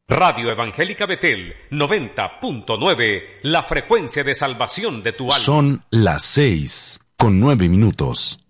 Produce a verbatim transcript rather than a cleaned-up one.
Radio Evangélica Betel, noventa punto nueve, la frecuencia de salvación de tu alma. Son las seis, con nueve minutos.